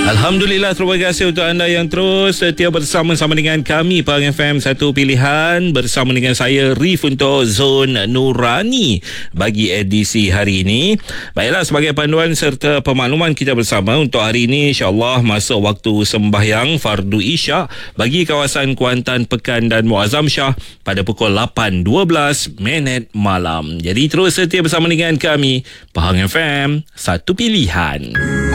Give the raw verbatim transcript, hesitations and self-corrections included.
Alhamdulillah, terima kasih untuk anda yang terus setia bersama-sama dengan kami Pahang F M Satu Pilihan, bersama dengan saya Rif untuk Zon Nurani bagi edisi hari ini. Baiklah, sebagai panduan serta pemakluman kita bersama untuk hari ini, insya-Allah masuk waktu sembahyang fardu Isyak bagi kawasan Kuantan, Pekan dan Muazzam Shah pada pukul lapan dua belas minit malam. Jadi terus setia bersama dengan kami Pahang F M Satu Pilihan.